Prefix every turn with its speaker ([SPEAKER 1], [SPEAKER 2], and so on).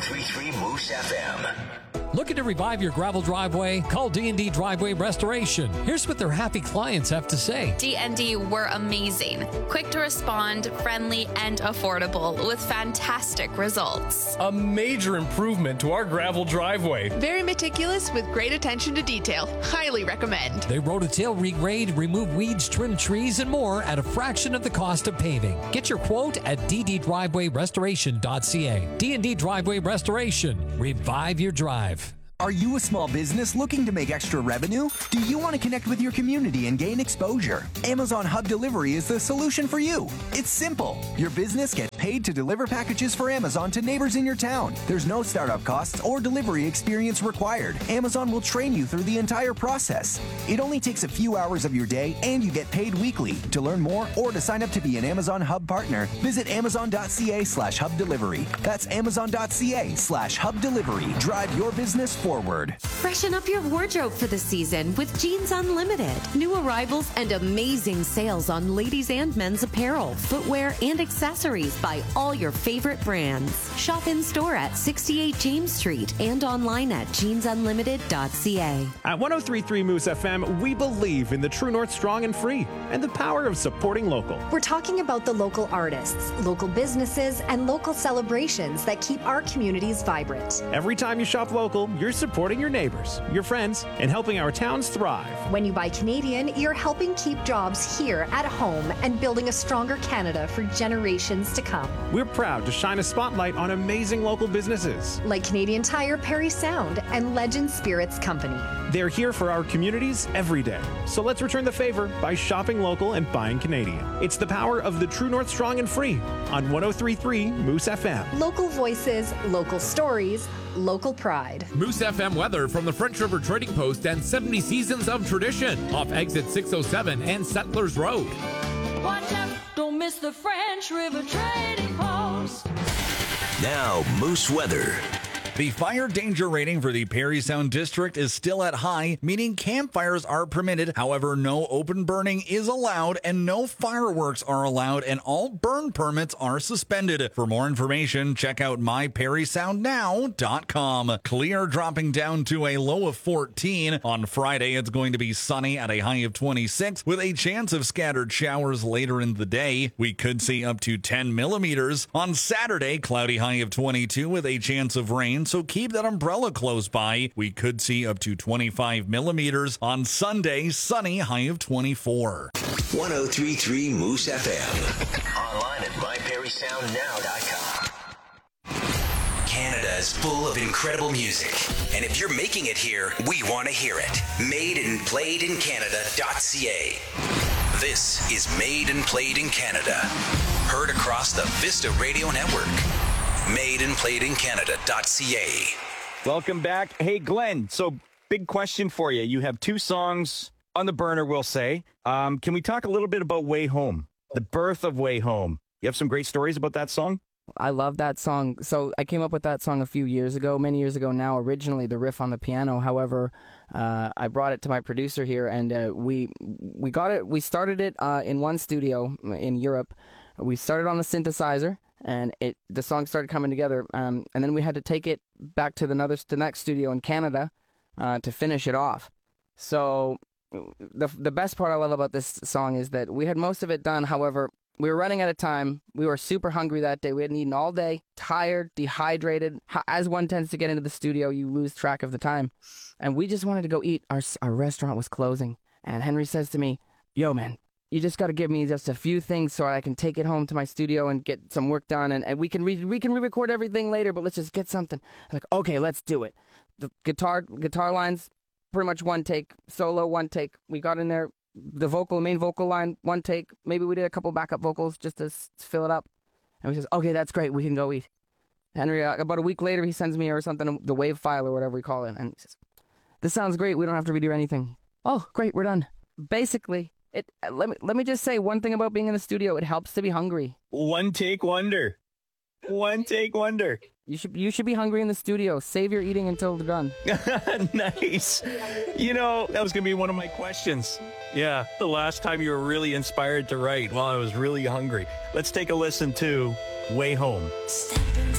[SPEAKER 1] 1033 Moose FM.
[SPEAKER 2] Looking to revive your gravel driveway? Call D&D Driveway Restoration. Here's what their happy clients have to say.
[SPEAKER 3] D&D were amazing. Quick to respond, friendly, and affordable with fantastic results.
[SPEAKER 4] A major improvement to our gravel driveway.
[SPEAKER 5] Very meticulous with great attention to detail. Highly recommend.
[SPEAKER 2] They rototill, regrade, remove weeds, trim trees, and more at a fraction of the cost of paving. Get your quote at dddrivewayrestoration.ca. D&D Driveway Restoration. Revive your drive.
[SPEAKER 6] Are you a small business looking to make extra revenue? Do you want to connect with your community and gain exposure? Amazon Hub Delivery is the solution for you. It's simple. Your business gets paid to deliver packages for Amazon to neighbors in your town. There's no startup costs or delivery experience required. Amazon will train you through the entire process. It only takes a few hours of your day and you get paid weekly. To learn more or to sign up to be an Amazon Hub partner, visit amazon.ca/hub delivery. That's amazon.ca/hub delivery. Drive your business forward.
[SPEAKER 7] Freshen up your wardrobe for the season with Jeans Unlimited. New arrivals and amazing sales on ladies and men's apparel, footwear, and accessories by all your favorite brands. Shop in store at 68 James Street and online at jeansunlimited.ca.
[SPEAKER 8] At 103.3 Moose FM, we believe in the True North Strong and Free and the power of supporting local.
[SPEAKER 9] We're talking about the local artists, local businesses, and local celebrations that keep our communities vibrant.
[SPEAKER 8] Every time you shop local, you're supporting your neighbors, your friends, and helping our towns thrive.
[SPEAKER 9] When you buy Canadian, you're helping keep jobs here at home and building a stronger Canada for generations to come.
[SPEAKER 8] We're proud to shine a spotlight on amazing local businesses
[SPEAKER 9] like Canadian Tire, Perry Sound, and Legend Spirits Company.
[SPEAKER 8] They're here for our communities every day. So let's return the favor by shopping local and buying Canadian. It's the power of the True North Strong and Free on 103.3 Moose FM.
[SPEAKER 9] Local voices, local stories, local pride.
[SPEAKER 10] Moose FM weather from the French River Trading Post and 70 Seasons of Tradition off exit 607 and Settlers Road.
[SPEAKER 11] Watch out, don't miss the French River Trading Post.
[SPEAKER 1] Now, Moose weather.
[SPEAKER 12] The fire danger rating for the Perry Sound District is still at high, meaning campfires are permitted. However, no open burning is allowed and no fireworks are allowed, and all burn permits are suspended. For more information, check out myperrysoundnow.com. Clear, dropping down to a low of 14. On Friday, it's going to be sunny at a high of 26 with a chance of scattered showers later in the day. We could see up to 10 millimeters. On Saturday, cloudy high of 22 with a chance of rain, so keep that umbrella close by. We could see up to 25 millimeters. On Sunday, sunny, high of 24.
[SPEAKER 1] 1033 Moose FM. Online at myperrysoundnow.com. Canada is full of incredible music. And if you're making it here, we want to hear it. Made and played in Canada.ca. This is Made and Played in Canada. Heard across the Vista Radio Network. Made and played in Canada.ca.
[SPEAKER 13] Welcome back. Hey, Glenn, so big question for you. You have two songs on the burner, we'll say. Can we talk a little bit about Way Home? The birth of Way Home. You have some great stories about that song?
[SPEAKER 14] I love that song. So I came up with that song a few years ago, many years ago now, originally the riff on the piano. However, I brought it to my producer here, and we got it. We started it in one studio in Europe. We started on the synthesizer, and the song started coming together, and then we had to take it back to the next studio in Canada to finish it off. So the best part I love about this song is that we had most of it done. However, we were running out of time. We were super hungry that day. We hadn't eaten all day, tired, dehydrated. As one tends to get into the studio, you lose track of the time. And we just wanted to go eat. Our restaurant was closing. And Henry says to me, "Yo, man, you just got to give me just a few things so I can take it home to my studio and get some work done. And we can re-record everything later, but let's just get something." I'm like, okay, let's do it. The guitar lines, pretty much one take. Solo, one take. We got in there. The main vocal line, one take. Maybe we did a couple backup vocals just to fill it up. And we says, okay, that's great. We can go eat. Henry, about a week later, he sends me or something, the wave file or whatever we call it. And he says, this sounds great. We don't have to redo anything. Oh, great. We're done. Basically, let me just say one thing about being in the studio. It helps to be hungry.
[SPEAKER 13] One take wonder. One take wonder.
[SPEAKER 14] You should be hungry in the studio. Save your eating until they're done.
[SPEAKER 13] Nice. You know, that was going to be one of my questions. Yeah, the last time you were really inspired to write. Well, I was really hungry. Let's take a listen to Way Home.
[SPEAKER 11] Step